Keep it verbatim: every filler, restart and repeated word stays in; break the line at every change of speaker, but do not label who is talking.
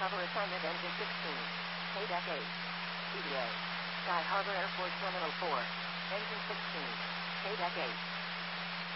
cover assignment engine sixteen. K-Deck eight. T D A. Sky Harbor Airport Terminal four. Engine sixteen. K-Deck eight.